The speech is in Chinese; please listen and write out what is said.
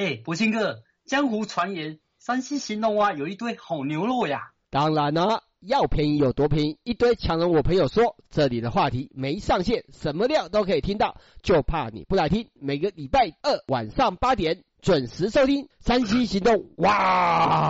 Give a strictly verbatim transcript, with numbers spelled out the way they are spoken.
哎，博兴哥，江湖传言山西兴隆啊有一堆好牛肉呀。 当然了，要便宜有多便宜，一堆强人我朋友说，这里的话题没上限，什么料都可以听到，就怕你不来听。每个礼拜二晚上八点准时收听山西行动，哇！